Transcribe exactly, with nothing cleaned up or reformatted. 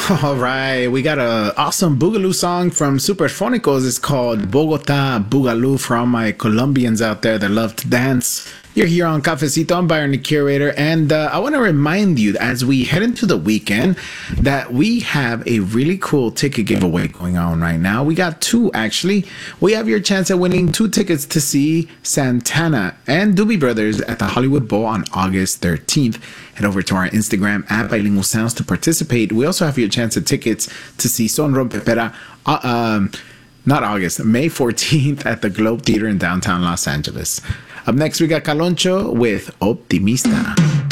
All right, we got a awesome Boogaloo song from Superphonicos. It's called Bogota Boogaloo for all my Colombians out there that love to dance. You're here on Cafecito. I'm Byron the Curator, and uh, I want to remind you as we head into the weekend that we have a really cool ticket giveaway going on right now. We got two, actually. We have your chance at winning two tickets to see Santana and Doobie Brothers at the Hollywood Bowl on August thirteenth. Head over to our Instagram at Bilingual Sounds to participate. We also have your chance at tickets to see Son Rompepera, uh, um, not August, May fourteenth at the Globe Theater in downtown Los Angeles. Up next, we got Caloncho with Optimista.